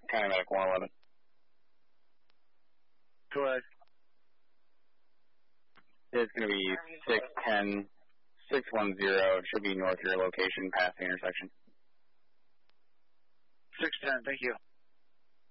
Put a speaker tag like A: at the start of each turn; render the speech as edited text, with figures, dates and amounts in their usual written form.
A: County Medic 111.
B: Go ahead.
A: It's going to be 610, 610. Should be north of your location past the intersection.
B: 610, thank you.